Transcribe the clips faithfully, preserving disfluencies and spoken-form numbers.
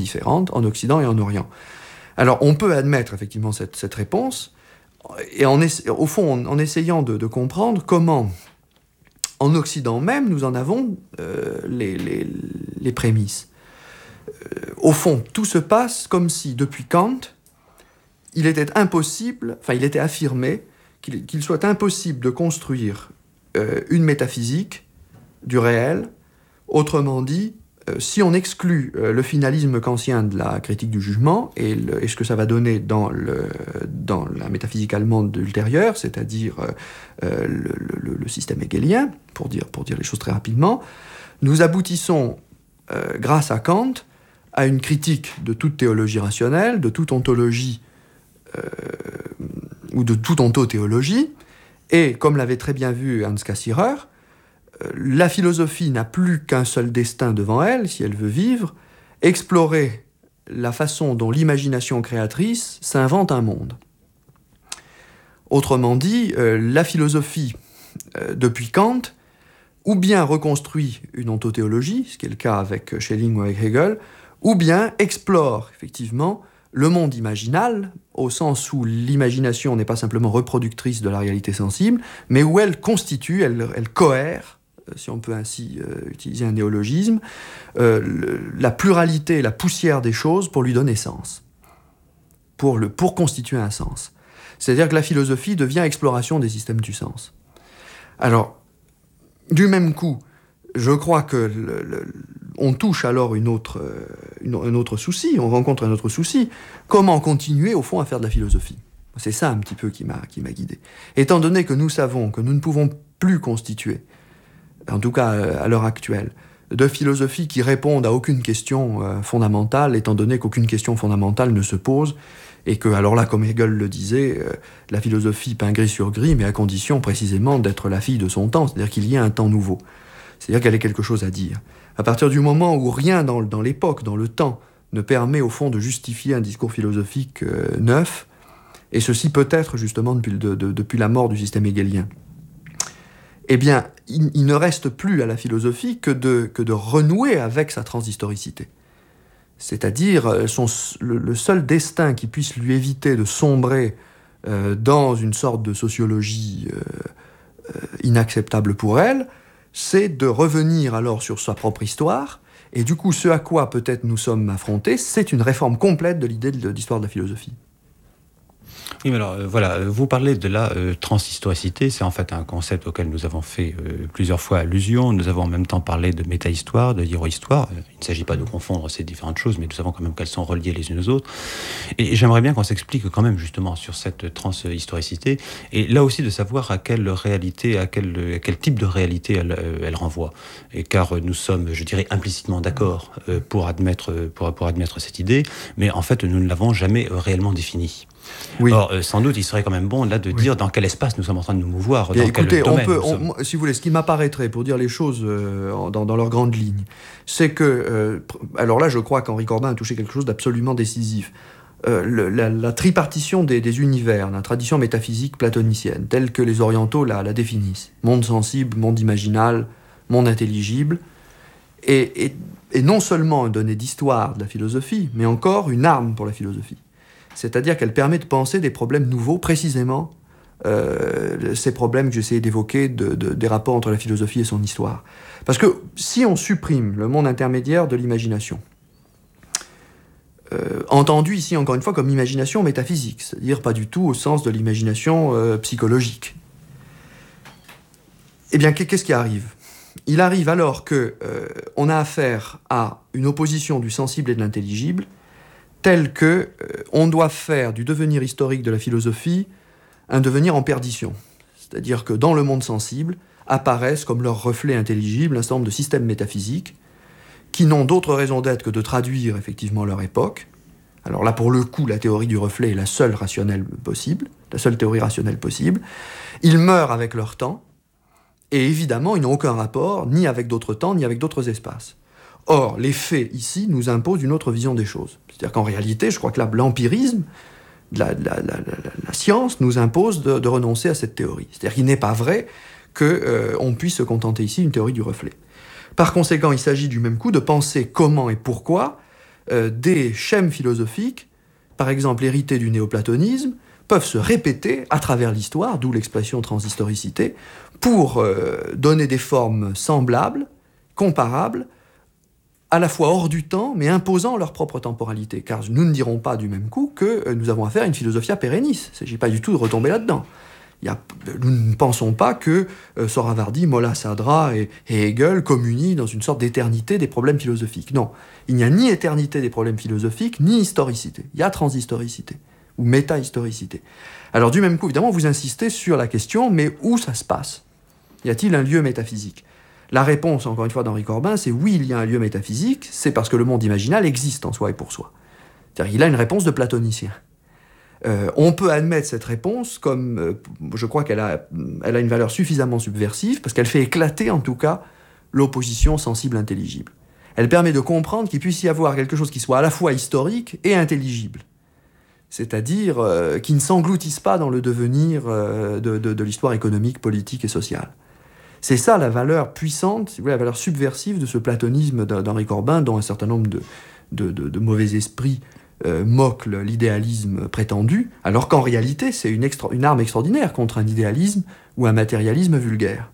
différentes en Occident et en Orient. Alors, on peut admettre effectivement cette, cette réponse, et en essa- au fond, en, en essayant de, de comprendre comment, en Occident même, nous en avons euh, les, les, les prémices. Euh, au fond, tout se passe comme si, depuis Kant, il était impossible, enfin, il était affirmé qu'il, qu'il soit impossible de construire euh, une métaphysique du réel. Autrement dit, euh, si on exclut euh, le finalisme kantien de la critique du jugement et, le, et ce que ça va donner dans, le, dans la métaphysique allemande ultérieure, c'est-à-dire euh, le, le, le système hegelien, pour dire, pour dire les choses très rapidement, nous aboutissons, euh, grâce à Kant, à une critique de toute théologie rationnelle, de toute ontologie euh, ou de toute ontothéologie, et comme l'avait très bien vu Hans Cassirer, la philosophie n'a plus qu'un seul destin devant elle, si elle veut vivre, explorer la façon dont l'imagination créatrice s'invente un monde. Autrement dit, euh, la philosophie, euh, depuis Kant, ou bien reconstruit une ontothéologie, ce qui est le cas avec Schelling ou avec Hegel, ou bien explore effectivement le monde imaginal, au sens où l'imagination n'est pas simplement reproductrice de la réalité sensible, mais où elle constitue, elle, elle cohère, si on peut ainsi euh, utiliser un néologisme, euh, le, la pluralité, la poussière des choses pour lui donner sens, pour, le, pour constituer un sens. C'est-à-dire que la philosophie devient exploration des systèmes du sens. Alors, du même coup, je crois que le, le, on touche alors une autre, une, un autre souci, on rencontre un autre souci. Comment continuer, au fond, à faire de la philosophie ? C'est ça un petit peu qui m'a, qui m'a guidé. Étant donné que nous savons que nous ne pouvons plus constituer, en tout cas à l'heure actuelle, de philosophie qui répondent à aucune question euh, fondamentale, étant donné qu'aucune question fondamentale ne se pose, et que, alors là, comme Hegel le disait, euh, la philosophie peint gris sur gris, mais à condition précisément d'être la fille de son temps, c'est-à-dire qu'il y a un temps nouveau, c'est-à-dire qu'elle ait quelque chose à dire. À partir du moment où rien dans, dans l'époque, dans le temps, ne permet au fond de justifier un discours philosophique euh, neuf, et ceci peut-être justement depuis, de, de, depuis la mort du système hegelien, eh bien, il, il ne reste plus à la philosophie que de, que de renouer avec sa transhistoricité. C'est-à-dire son, le, le seul destin qui puisse lui éviter de sombrer euh, dans une sorte de sociologie euh, euh, inacceptable pour elle, c'est de revenir alors sur sa propre histoire, et du coup, ce à quoi peut-être nous sommes affrontés, c'est une réforme complète de l'idée de l'histoire de la philosophie. Oui, mais alors, euh, voilà, vous parlez de la euh, transhistoricité, c'est en fait un concept auquel nous avons fait euh, plusieurs fois allusion. Nous avons en même temps parlé de méta-histoire, de hiéro-histoire. Il ne s'agit pas de confondre ces différentes choses, mais nous savons quand même qu'elles sont reliées les unes aux autres. Et j'aimerais bien qu'on s'explique quand même justement sur cette transhistoricité, et là aussi de savoir à quelle réalité, à quel, à quel type de réalité elle, elle renvoie. Et car nous sommes, je dirais, implicitement d'accord euh, pour admettre, pour, pour admettre cette idée, mais en fait nous ne l'avons jamais réellement définie. Oui. Or, euh, sans doute, il serait quand même bon là de oui. dire dans quel espace nous sommes en train de nous mouvoir, dans écoutez, quel domaine. On peut, on, sommes... si vous voulez, ce qui m'apparaîtrait pour dire les choses euh, dans, dans leurs grandes lignes, c'est que, euh, alors là, je crois qu'Henri Corbin a touché quelque chose d'absolument décisif. Euh, le, la, la tripartition des, des univers, la tradition métaphysique platonicienne, telle que les orientaux la, la définissent, monde sensible, monde imaginal, monde intelligible, et, et, et non seulement une donnée d'histoire de la philosophie, mais encore une arme pour la philosophie. C'est-à-dire qu'elle permet de penser des problèmes nouveaux, précisément euh, ces problèmes que j'essayais d'évoquer de, de, des rapports entre la philosophie et son histoire. Parce que si on supprime le monde intermédiaire de l'imagination, euh, entendu ici encore une fois comme imagination métaphysique, c'est-à-dire pas du tout au sens de l'imagination euh, psychologique, eh bien qu'est-ce qui arrive ? Il arrive alors qu'on euh, a affaire à une opposition du sensible et de l'intelligible, tel que euh, on doit faire du devenir historique de la philosophie un devenir en perdition. C'est-à-dire que dans le monde sensible apparaissent comme leur reflet intelligible un certain nombre de systèmes métaphysiques qui n'ont d'autre raison d'être que de traduire effectivement leur époque. Alors là, pour le coup, la théorie du reflet est la seule rationnelle possible, la seule théorie rationnelle possible. Ils meurent avec leur temps, et évidemment, ils n'ont aucun rapport ni avec d'autres temps, ni avec d'autres espaces. Or, les faits, ici, nous imposent une autre vision des choses. C'est-à-dire qu'en réalité, je crois que là, l'empirisme, la, la, la, la, la science, nous impose de, de renoncer à cette théorie. C'est-à-dire qu'il n'est pas vrai qu'on euh, puisse se contenter ici d'une théorie du reflet. Par conséquent, il s'agit du même coup de penser comment et pourquoi euh, des schèmes philosophiques, par exemple hérités du néoplatonisme, peuvent se répéter à travers l'histoire, d'où l'expression transhistoricité, pour euh, donner des formes semblables, comparables, à la fois hors du temps, mais imposant leur propre temporalité. Car nous ne dirons pas du même coup que nous avons affaire à une philosophia perennis. Il ne s'agit pas du tout de retomber là-dedans. Il y a, nous ne pensons pas que euh, Sohrawardi, Molla Sadra et, et Hegel communient dans une sorte d'éternité des problèmes philosophiques. Non, il n'y a ni éternité des problèmes philosophiques, ni historicité. Il y a transhistoricité, ou métahistoricité. Alors du même coup, évidemment, vous insistez sur la question, mais où ça se passe? Y a-t-il un lieu métaphysique? La réponse, encore une fois, d'Henri Corbin, c'est oui, il y a un lieu métaphysique, c'est parce que le monde imaginal existe en soi et pour soi. C'est-à-dire qu'il a une réponse de platonicien. Euh, on peut admettre cette réponse comme, euh, je crois qu'elle a, elle a une valeur suffisamment subversive, parce qu'elle fait éclater, en tout cas, l'opposition sensible-intelligible. Elle permet de comprendre qu'il puisse y avoir quelque chose qui soit à la fois historique et intelligible. C'est-à-dire euh, qui ne s'engloutisse pas dans le devenir euh, de, de, de l'histoire économique, politique et sociale. C'est ça la valeur puissante, si vous voulez, la valeur subversive de ce platonisme d'Henri Corbin, dont un certain nombre de, de, de, de mauvais esprits euh, moquent l'idéalisme prétendu, alors qu'en réalité, c'est une, extra, une arme extraordinaire contre un idéalisme ou un matérialisme vulgaire.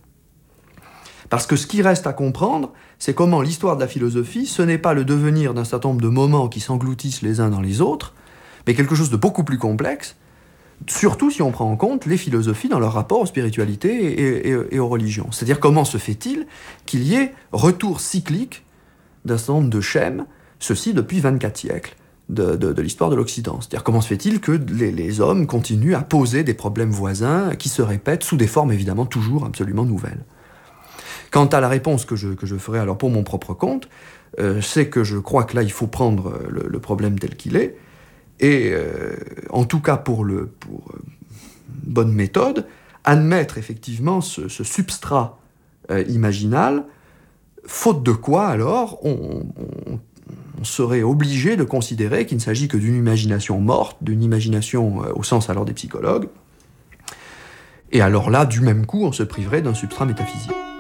Parce que ce qui reste à comprendre, c'est comment l'histoire de la philosophie, ce n'est pas le devenir d'un certain nombre de moments qui s'engloutissent les uns dans les autres, mais quelque chose de beaucoup plus complexe, surtout si on prend en compte les philosophies dans leur rapport aux spiritualités et, et, et aux religions. C'est-à-dire comment se fait-il qu'il y ait retour cyclique d'un certain nombre de schèmes, ceci depuis vingt-quatre siècles de, de, de l'histoire de l'Occident. C'est-à-dire comment se fait-il que les, les hommes continuent à poser des problèmes voisins qui se répètent sous des formes évidemment toujours absolument nouvelles. Quant à la réponse que je, que je ferai alors pour mon propre compte, euh, c'est que je crois que là il faut prendre le, le problème tel qu'il est, et euh, en tout cas pour, le, pour euh, bonne méthode, admettre effectivement ce, ce substrat euh, imaginal, faute de quoi alors on, on, on serait obligé de considérer qu'il ne s'agit que d'une imagination morte, d'une imagination euh, au sens alors des psychologues, et alors là, du même coup, on se priverait d'un substrat métaphysique.